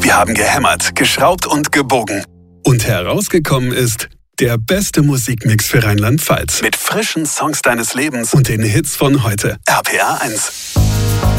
Wir haben gehämmert, geschraubt und gebogen. Und herausgekommen ist der beste Musikmix für Rheinland-Pfalz. Mit frischen Songs deines Lebens und den Hits von heute. RPA 1.